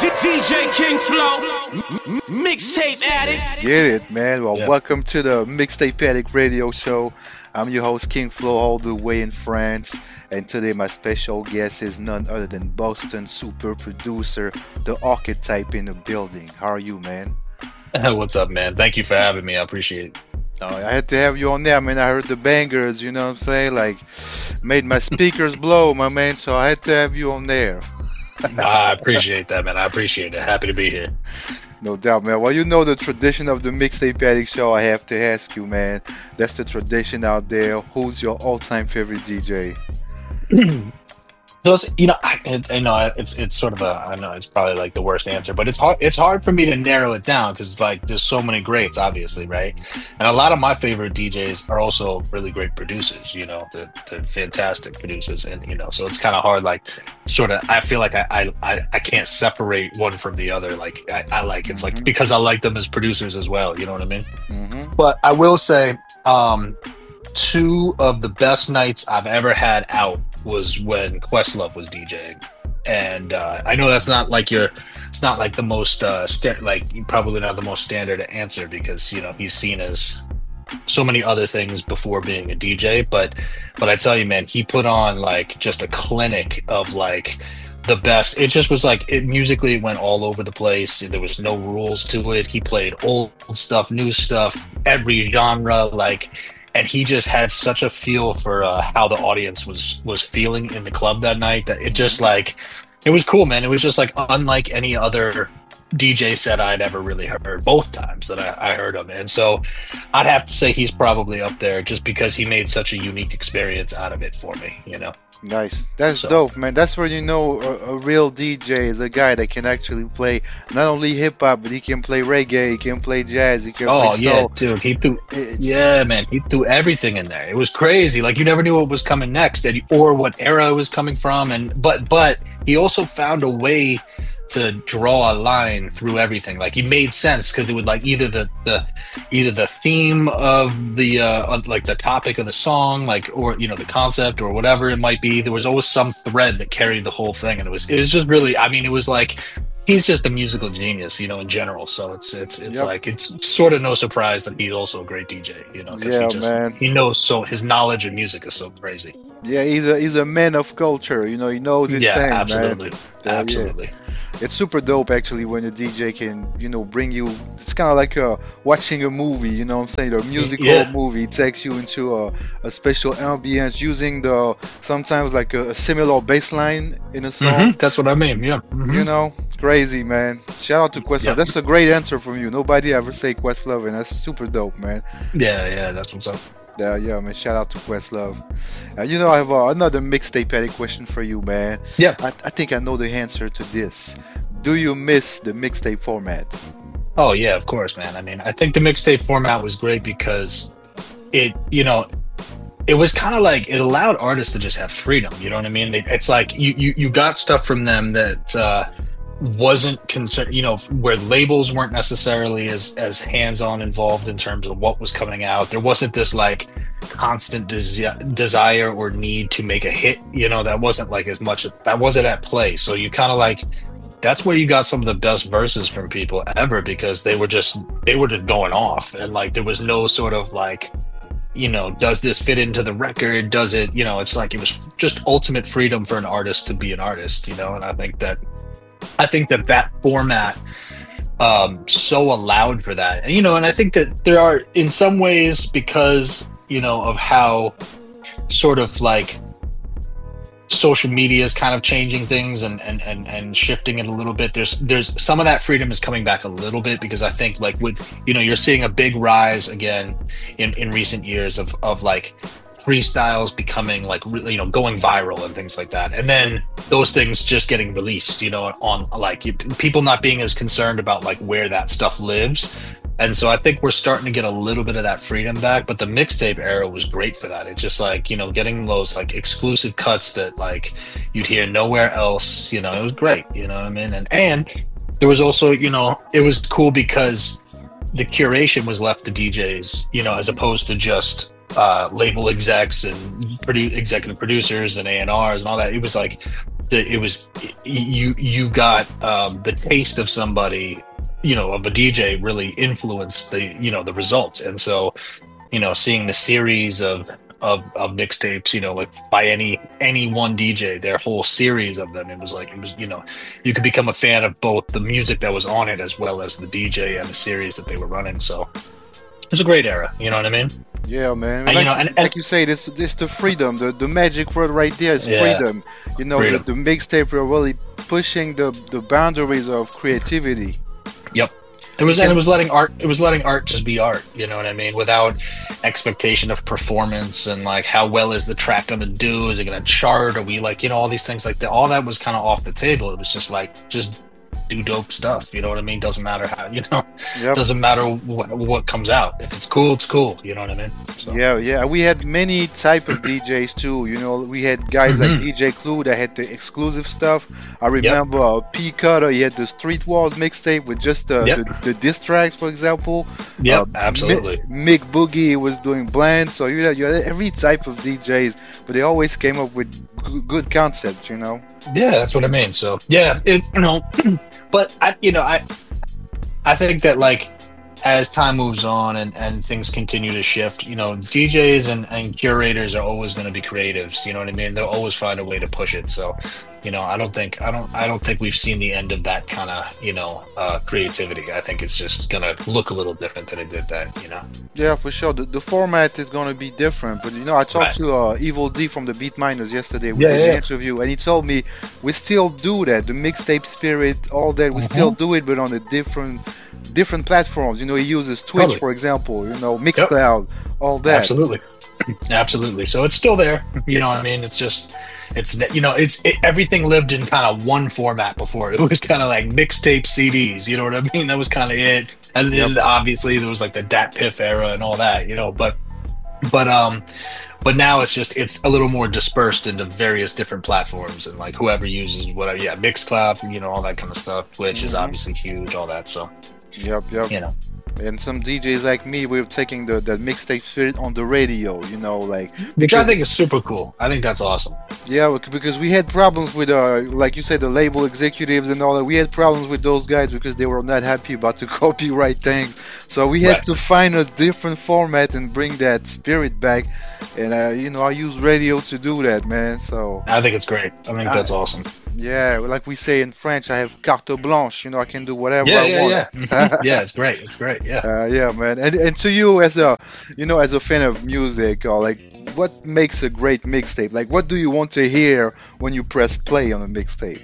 DJ King Flow, mixtape addict. Get it, man. Well, Yeah. welcome to the Mixtape Addict Radio Show. I'm your host, King Flo, all the way in France. And today, my special guest is none other than Boston super producer, the archetype in the building. How are you, man? What's up, man? Thank you for having me. I appreciate it. Oh, I had to have you on there, man. I heard the bangers, you know what I'm saying? Like, made my speakers blow, my man. So I had to have you on there. I appreciate that, man. I appreciate it. Happy to be here. No doubt, man. Well, you know the tradition of the Mixtape Addict Show. I have to ask you, man. That's the tradition out there. Who's your all-time favorite DJ? So I know it's sort of I know it's probably like the worst answer, but it's hard for me to narrow it down because it's like there's so many greats, obviously, right? And a lot of my favorite DJs are also really great producers, you know, the fantastic producers, and you know, so it's kind of hard, like sort of. I feel like I can't separate one from the other. Like I like it's like because I like them as producers as well. You know what I mean? Mm-hmm. But I will say, two of the best nights I've ever had out was when Questlove was DJing, and I know that's not like it's not like the most probably not the most standard answer because you know he's seen as so many other things before being a DJ, but I tell you, man, he put on like just a clinic of like the best. It just was like musically it went all over the place. There was no rules to it. He played old stuff, new stuff, every genre, like. And he just had such a feel for how the audience was feeling in the club that night that it just like it was cool, man. It was just like unlike any other DJ set I'd ever really heard both times that I heard him. And so I'd have to say he's probably up there just because he made such a unique experience out of it for me, you know. Nice. That's So- dope, man. That's where you know a real DJ is a guy that can actually play not only hip hop, but he can play reggae, he can play jazz, he can Oh play yeah, soul. dude. He threw It's- Yeah, man, he threw everything in there. It was crazy. Like you never knew what was coming next, or what era it was coming from. And but he also found a way to draw a line through everything. Like he made sense because it would like either the theme of the like the topic of the song, like or you know the concept or whatever it might be. There was always some thread that carried the whole thing, and it was just really. I mean, it was like. He's just a musical genius, you know, in general. So it's Yep. like it's sort of no surprise that he's also a great DJ, you know, because Yeah, man. he knows so his knowledge of music is so crazy. Yeah, he's a man of culture. You know, he knows his Yeah, thing, absolutely, man. Yeah. absolutely. It's super dope actually when a DJ can, you know, bring you. It's kind of like watching a movie. You know what I'm saying? A musical Yeah. movie. It takes you into a special ambience using sometimes like a similar bass line in a song. Mhm, that's what I mean. Yeah. Mhm. You know, crazy, man. Shout out to Questlove. Yeah. That's a great answer from you. Nobody ever say Questlove, and that's super dope, man. Yeah, that's what's up. Yeah, man. Shout out to Questlove. You know, I have another mixtape edit question for you, man. Yeah. I think I know the answer to this. Do you miss the mixtape format? Oh yeah, of course, man. I mean, I think the mixtape format was great because it, you know, it was kind of like it allowed artists to just have freedom. You know what I mean? It's like you got stuff from them that wasn't concerned, you know, where labels weren't necessarily as hands-on involved in terms of what was coming out. There wasn't this like constant desire or need to make a hit. You know, that wasn't like as much. That wasn't at play. So you kind of like. That's where you got some of the best verses from people ever because they were just going off and like there was no sort of like, you know, does this fit into the record? Does it, you know, it's like it was just ultimate freedom for an artist to be an artist, you know, and I think that format so allowed for that. And you know, and I think that there are in some ways because, you know, of how sort of like social media is kind of changing things and shifting it a little bit. There's some of that freedom is coming back a little bit because I think like with, you know, you're seeing a big rise again in recent years of like freestyles becoming like really, you know, going viral and things like that. And then those things just getting released, you know, on like people not being as concerned about like where that stuff lives. And so I think we're starting to get a little bit of that freedom back, but the mixtape era was great for that. It's just like, you know, getting those like exclusive cuts that like you'd hear nowhere else, you know, it was great, you know what I mean? And there was also, you know, it was cool because the curation was left to DJs, you know, as opposed to just label execs and executive producers and A&Rs and all that. It was like it was you got the taste of somebody, of a DJ really influenced the results. And so, seeing the series of mixtapes, like by any one DJ, their whole series of them, it was you could become a fan of both the music that was on it as well as the DJ and the series that they were running. So it was a great era, you know what I mean? Yeah, man. And, Like you say, this the freedom. The magic word right there is freedom. Freedom. The mixtape were really pushing the boundaries of creativity. Yep. It was letting art just be art, you know what I mean? Without expectation of performance and like how well is the track gonna do? Is it gonna chart? Are we all these things like that? All that was kind of off the table. It was just do dope stuff, you know what I mean? Doesn't matter how, Yep. doesn't matter what comes out. If it's cool, it's cool, you know what I mean? So. Yeah. We had many type of DJs too. We had guys like DJ Clue that had the exclusive stuff. I remember P Cutter. He had the Street Wars mixtape with just the diss tracks, for example. Yep, absolutely. Mick Boogie was doing blends. So you had every type of DJs, but they always came up with good concepts. Yeah, that's what I mean. So yeah, but I think that like as time moves on and things continue to shift, DJs and curators are always going to be creatives. You know what I mean? They'll always find a way to push it. So, I don't think we've seen the end of that kind of creativity. I think it's just going to look a little different than it did then. Yeah, for sure. The format is going to be different. But I talked to Evil D from the Beat Miners yesterday with an interview, and he told me we still do that. The mixtape spirit, all that, we still do it, but on a different platforms. He uses Twitch, for example. Mixcloud, all that. Absolutely. So it's still there. You know what I mean? It's just. Everything lived in kind of one format before. It was kind of like mixtape CDs, you know what I mean? That was kind of it. And then obviously there was like the Dat Piff era and all that, but now it's a little more dispersed into various different platforms and like whoever uses whatever, Mixcloud, all that kind of stuff. Twitch is obviously huge, all that. So yep. And some DJs like me, we're taking that mixtape spirit on the radio, which I think is super cool. I think that's awesome. Yeah, because we had problems with, like you said, the label executives and all that. We had problems with those guys because they were not happy about the copyright things. So we had to find a different format and bring that spirit back. And I use radio to do that, man. So I think it's great. I think that's awesome. Yeah, like we say in French, I have carte blanche. I can do whatever I want. Yeah, it's great. It's great. Yeah. Yeah, man. And to you, as a fan of music, or like, what makes a great mixtape? Like, what do you want to hear when you press play on a mixtape?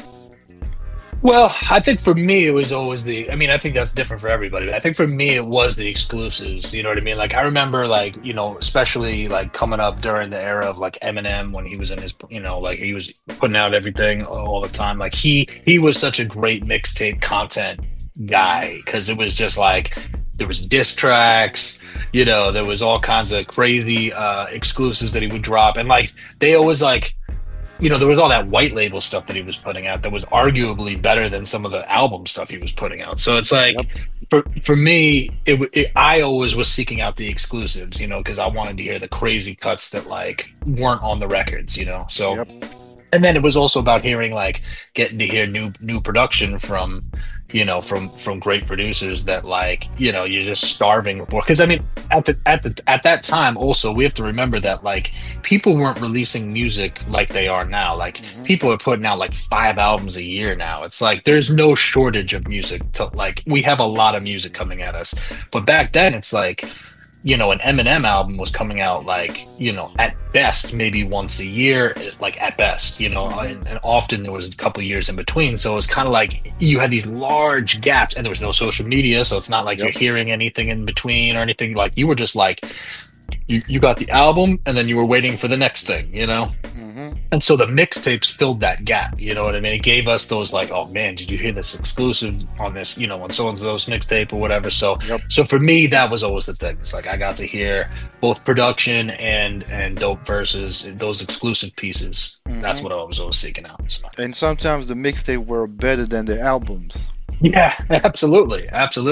Well, I think for me, it was always I think that's different for everybody. But I think for me, it was the exclusives. You know what I mean? Like, I remember, like, especially like coming up during the era of like Eminem when he was in his, like he was putting out everything all the time. Like he was such a great mixtape content guy because it was just like there was diss tracks, there was all kinds of crazy exclusives that he would drop, and like they always like. There was all that white label stuff that he was putting out that was arguably better than some of the album stuff he was putting out. So it's like, for me, I always was seeking out the exclusives, because I wanted to hear the crazy cuts that like weren't on the records, So, and then it was also about hearing like getting to hear new production from great producers that like you're just starving for. Because I mean, at that time, also we have to remember that like people weren't releasing music like they are now. Like people are putting out like 5 albums a year now. It's like there's no shortage of music. We have a lot of music coming at us, but back then it's like. An Eminem album was coming out like, at best, maybe once a year, like at best, and often there was a couple of years in between. So it was kind of like you had these large gaps and there was no social media. So it's not like you're hearing anything in between or anything. Like you were just like, you got the album and then you were waiting for the next thing, And so the mixtapes filled that gap, you know what I mean? It gave us those like, oh man, did you hear this exclusive on this, on so-and-so's mixtape or whatever. So so for me, that was always the thing. It's like I got to hear both production and dope verses, those exclusive pieces. That's what I was always seeking out. So. And sometimes the mixtape were better than the albums. Yeah, absolutely.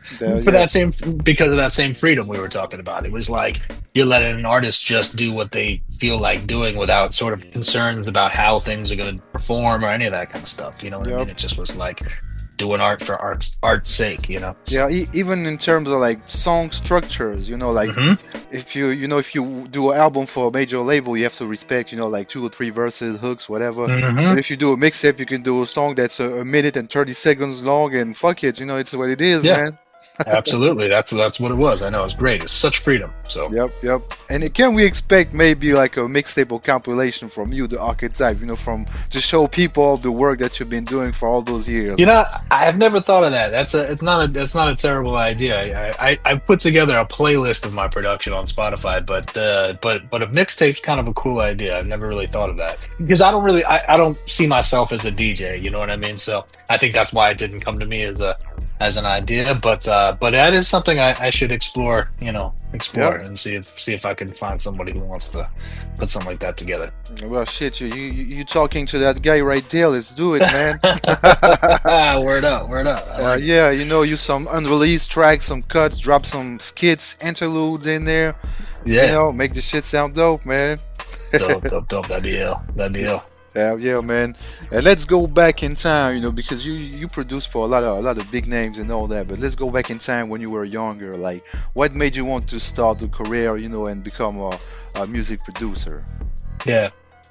Yeah, for yeah. that same because of that same freedom we were talking about. It was like you're letting an artist just do what they feel like doing without sort of concerns about how things are going to perform or any of that kind of stuff. You know what I Yep. mean? It just was like doing art for art's sake. You know. Yeah, So. even in terms of like song structures, like Hmm. if you do an album for a major label, you have to respect, like 2 or 3 verses, hooks, whatever. Hmm. But if you do a mixtape, you can do a song that's a minute and 30 seconds long, and fuck it, it's what it is, Yeah. man. Absolutely. That's what it was. I know it's great. It's such freedom. So. Yep, yep. And can we expect maybe like a mixtape or compilation from you, the archetype, from to show people the work that you've been doing for all those years? You know, I have never thought of that. That's not a terrible idea. I put together a playlist of my production on Spotify, but a mixtape's kind of a cool idea. I've never really thought of that because I don't see myself as a DJ. You know what I mean? So I think that's why it didn't come to me as an idea. But that is something I should explore. Explore Yep. and see if I can find somebody who wants to put something like that together. Well, shit, you talking to that guy right there? Let's do it, man. Word up, word up. I like it. Yeah, you some unreleased tracks, some cuts, drop some skits, interludes in there. Yeah. Make the shit sound dope, man. Dope, dope, dope. That'd be ill. That'd be ill. Yeah, yeah, man. And let's go back in time, because you produced for a lot of big names and all that. But let's go back in time when you were younger. Like, what made you want to start a career, and become a music producer? Yeah.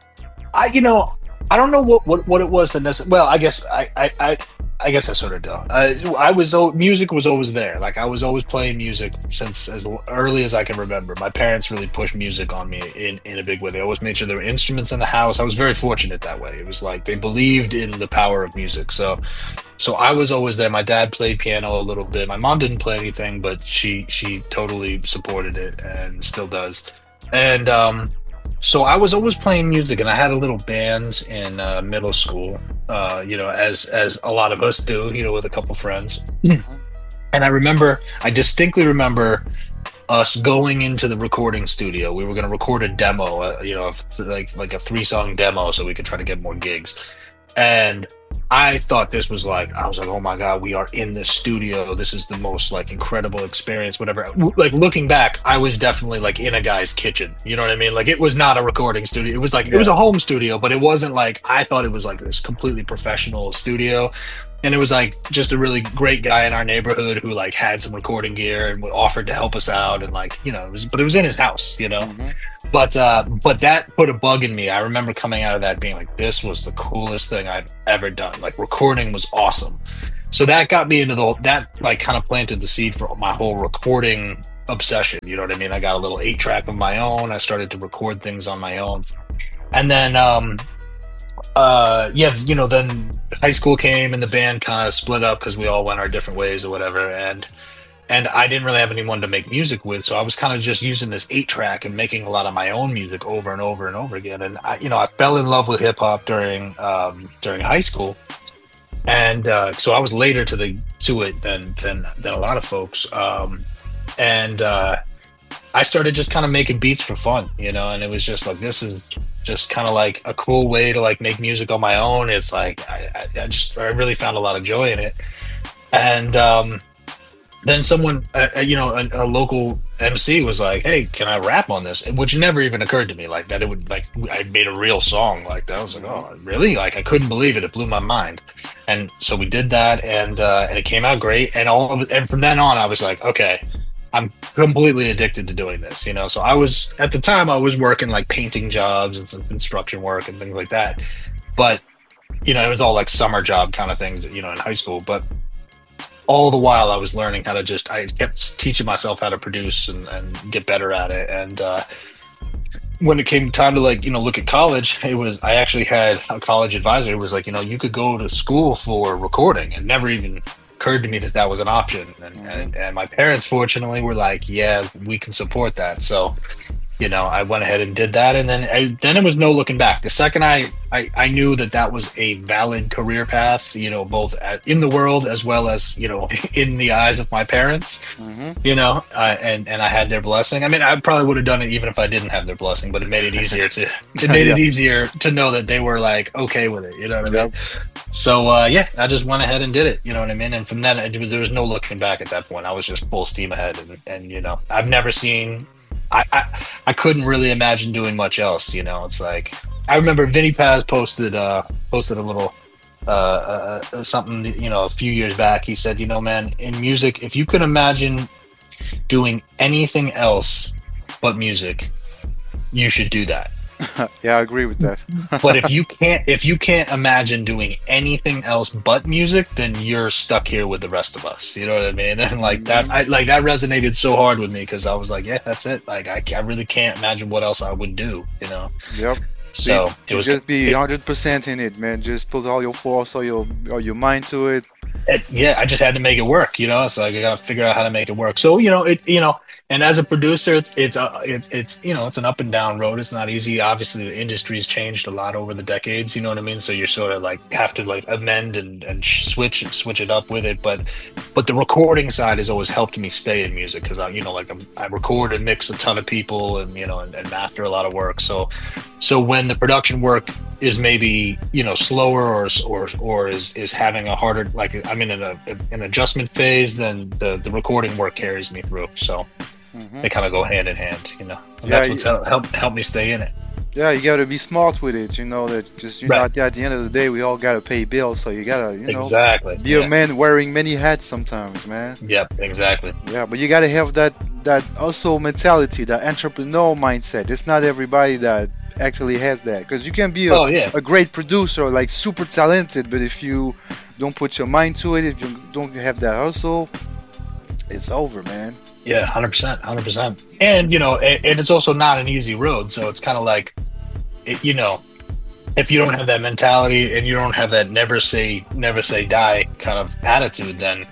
I don't know what it was that necessarily. Well, I guess I sort of do. Music was always there. Like I was always playing music since as early as I can remember. My parents really pushed music on me in a big way. They always made sure there were instruments in the house. I was very fortunate that way. It was like they believed in the power of music. So I was always there. My dad played piano a little bit. My mom didn't play anything, but she totally supported it and still does. And so I was always playing music, and I had a little band in middle school. As a lot of us do, with a couple friends. And I distinctly remember us going into the recording studio. We were going to record a demo, like a 3-song demo, so we could try to get more gigs. And I thought I was like, oh my God, we are in this studio. This is the most like incredible experience, whatever. Like looking back, I was definitely like in a guy's kitchen. You know what I mean? Like it was not a recording studio. It was like, It was a home studio, but it wasn't like, I thought it was like this completely professional studio. And it was like just a really great guy in our neighborhood who like had some recording gear and offered to help us out. And like, but it was in his house, Mhm. But that put a bug in me. I remember coming out of that being like, this was the coolest thing I've ever done. Like recording was awesome. So that got me into that like kind of planted the seed for my whole recording obsession. You know what I mean? I got a little 8-track of my own. I started to record things on my own. And then then high school came and the band kind of split up because we all went our different ways or whatever. And I didn't really have anyone to make music with, so I was kind of just using this 8-track and making a lot of my own music over and over and over again. And I fell in love with hip hop during high school, and so I was later to it than a lot of folks. And I started just kind of making beats for fun, and it was just like, this is just kind of like a cool way to like make music on my own. It's like I really found a lot of joy in it, and then someone, a local MC was like, "Hey, can I rap on this?" Which never even occurred to me like that. It would like I made a real song like that. I was like, "Oh, really?" Like I couldn't believe it. It blew my mind. And so we did that, and it came out great. And all of it, and from then on, I was like, "Okay, I'm completely addicted to doing this." So I was at the time I was working like painting jobs and some construction work and things like that. But it was all like summer job kind of things, in high school. But all the while I was learning how to I kept teaching myself how to produce and get better at it. And when it came time to look at college, I actually had a college advisor who was like, you could go to school for recording. It never even occurred to me that was an option. And my parents fortunately were like, yeah, we can support that. So I went ahead and did that, and then it was no looking back. The second I knew that was a valid career path, both in the world as well as in the eyes of my parents, and I had their blessing. I mean, I probably would have done it even if I didn't have their blessing, but it made it easier it easier to know that they were like okay with it. You know what I mean? So I just went ahead and did it. You know what I mean? And from then there was no looking back at that point. I was just full steam ahead, and I've never seen. I couldn't really imagine doing much else. It's like I remember Vinny Paz posted a little something a few years back. He said, man, in music, if you can imagine doing anything else but music, you should do that. Yeah, I agree with that. But if you can't imagine doing anything else but music, then you're stuck here with the rest of us. You know what I mean? And like that, that resonated so hard with me because I was like, yeah, that's it. Like I really can't imagine what else I would do. Yep. So it was just be 100% in it, man. Just put all your force or your mind to it. I just had to make it work. So I got to figure out how to make it work. So and as a producer, it's an up and down road. It's not easy. Obviously, the industry's changed a lot over the decades. You know what I mean? So you're sort of like have to like amend and switch it up with it. But the recording side has always helped me stay in music because I record and mix a ton of people and and master a lot of work. So when the production work is maybe slower or is having a harder, like I'm in an adjustment phase, then the recording work carries me through. So they kind of go hand in hand, and that's what's helped me stay in it. Yeah, you gotta be smart with it, that just at the end of the day we all gotta pay bills, so you gotta exactly be a man wearing many hats sometimes, man. Yep, exactly. Yeah, but you gotta have that also mentality, that entrepreneur mindset. It's not everybody that actually has that, because you can be a great producer, like super talented, but if you don't put your mind to it, if you don't have that hustle, it's over, man. Yeah, 100%. And and it's also not an easy road, so it's kind of like if you don't have that mentality and you don't have that never say die kind of attitude, then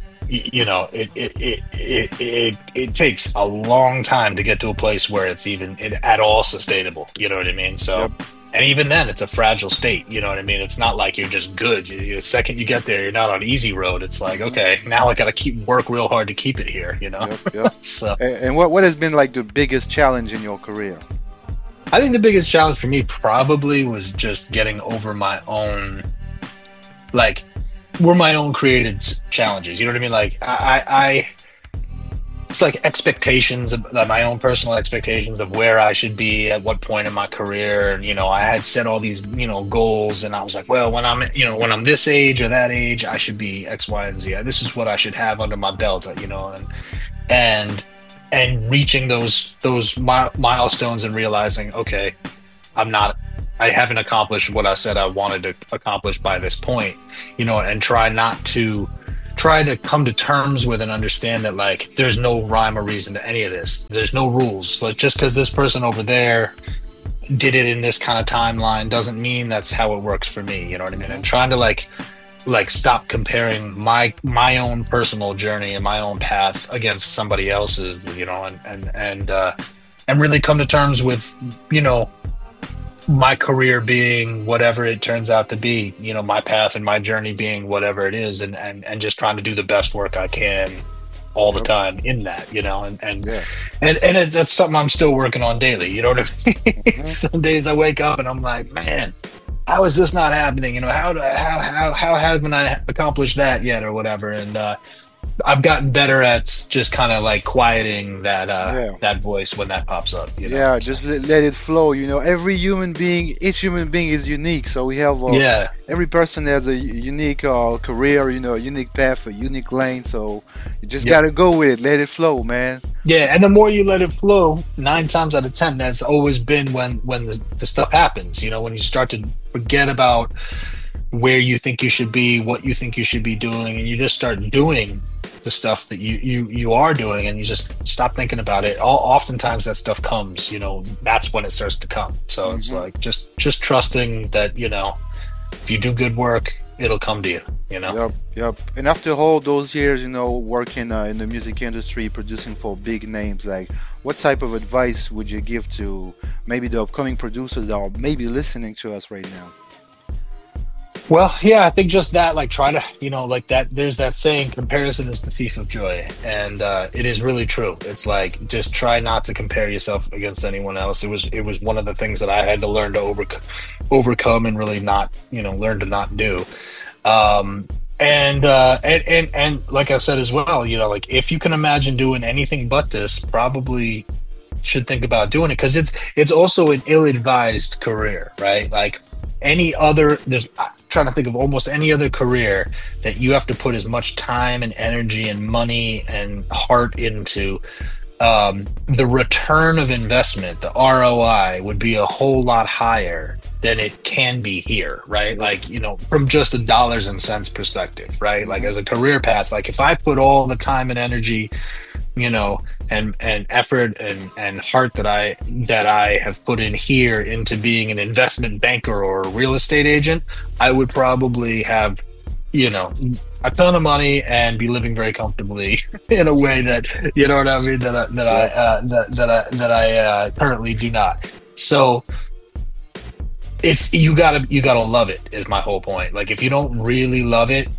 it takes a long time to get to a place where it's even at all sustainable. You know what I mean? So. Yep. And even then, it's a fragile state. You know what I mean? It's not like you're just good. The second you get there, you're not on easy road. It's like, okay, now I got to work real hard to keep it here. Yep. So, and what has been like the biggest challenge in your career? I think the biggest challenge for me probably was just getting over my own, my own created challenges. You know what I mean? Like it's like expectations of my own personal expectations of where I should be at what point in my career. And, I had set all these, goals, and I was like, well, when I'm this age or that age, I should be X, Y, and Z. This is what I should have under my belt, and reaching those milestones and realizing, okay, I haven't accomplished what I said I wanted to accomplish by this point, and try to come to terms with and understand that there's no rhyme or reason to any of this. There's no rules. Like just because this person over there did it in this kind of timeline doesn't mean that's how it works for me. You know what I mean? And trying to stop comparing my own personal journey and my own path against somebody else's, and really come to terms with, my career being whatever it turns out to be, my path and my journey being whatever it is, and just trying to do the best work I can all the time in that, and that's something I'm still working on daily. You know what I mean? Some days I wake up and I'm like, man, how is this not happening? How haven't I accomplished that yet or whatever? And I've gotten better at just kind of quieting that voice when that pops up. Yeah, just let it flow. Every each human being is unique. So we have every person has a unique career, a unique path, a unique lane. So you just gotta go with it. Let it flow, man. Yeah, and the more you let it flow, 9 times out of 10, that's always been when the stuff happens. When you start to forget about where you think you should be, what you think you should be doing, and you just start doing the stuff that you are doing, and you just stop thinking about it. Oftentimes that stuff comes, that's when it starts to come. So it's like just trusting that, if you do good work, it'll come to you. You know. Yep, yep. And after all those years, working in the music industry, producing for big names, like, what type of advice would you give to maybe the upcoming producers that are maybe listening to us right now? Well, yeah, I think just that, like, try to, like that. There's that saying, "Comparison is the thief of joy," and it is really true. It's like just try not to compare yourself against anyone else. It was one of the things that I had to learn to overcome and really not, learn to not do. And like I said as well, like if you can imagine doing anything but this, probably should think about doing it, because it's also an ill-advised career, right? Like any other, I'm trying to think of almost any other career that you have to put as much time and energy and money and heart into. The return of investment, the ROI, would be a whole lot higher than it can be here, right? Like, from just a dollars and cents perspective, right? Like as a career path, like if I put all the time and energy, and effort and heart that I have put in here into being an investment banker or a real estate agent, I would probably have, a ton of money and be living very comfortably in a way that, you know what I mean, that I currently do not. So it's you gotta love it is my whole point. Like if you don't really love it,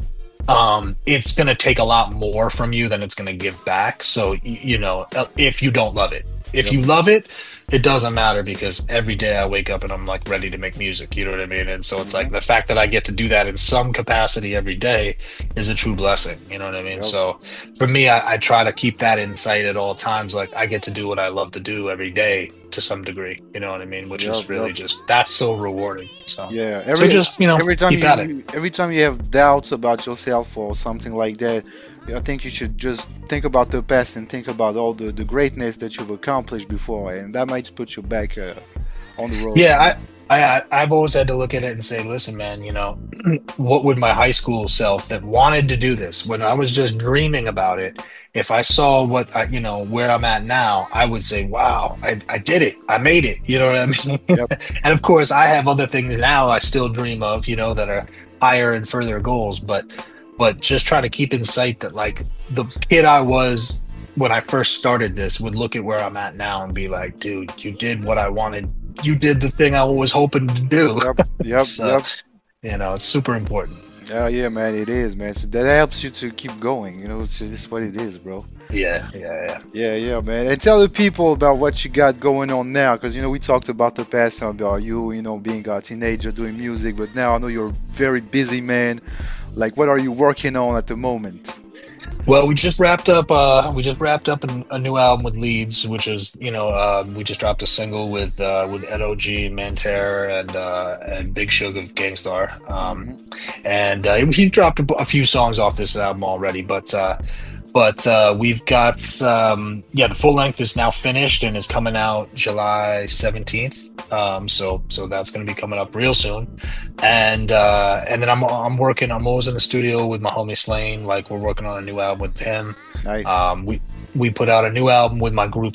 it's going to take a lot more from you than it's going to give back. So, if you don't love it, if you love it, it doesn't matter, because every day I wake up and I'm like ready to make music, you know what I mean? And so it's like the fact that I get to do that in some capacity every day is a true blessing, you know what I mean? So for me, I try to keep that in sight at all times. Like I get to do what I love to do every day to some degree, you know what I mean? Which is really just, that's so rewarding. So yeah, every time keep at it. Every time you have doubts about yourself or something like that, I think you should just think about the past and think about all the greatness that you've accomplished before, and that might put you back on the road. Yeah, I've always had to look at it and say, listen, man, what would my high school self that wanted to do this when I was just dreaming about it, if I saw what where I'm at now, I would say, wow, I did it. I made it. You know what I mean? Yep. And of course, I have other things now I still dream of, that are higher and further goals. But just try to keep in sight that, like, the kid I was when I first started this would look at where I'm at now and be like, dude, you did what I wanted. You did the thing I was hoping to do. Yep. So, it's super important. Yeah, man, it is, man. So that helps you to keep going. It's just what it is, bro. Yeah, man. And tell the people about what you got going on now, because we talked about the past, about you, being a teenager doing music, but now I know you're a very busy man. Like, what are you working on at the moment? Well, we just wrapped up a new album with Leeds, which is, we just dropped a single with Ed O.G., Manter, and Big Shug of Gangstar. And he dropped a few songs off this album already, but we've got the full length is now finished and is coming out July 17th. So that's going to be coming up real soon. And then I'm always in the studio with my homie Slane. Like, we're working on a new album with him. Nice. We put out a new album with my group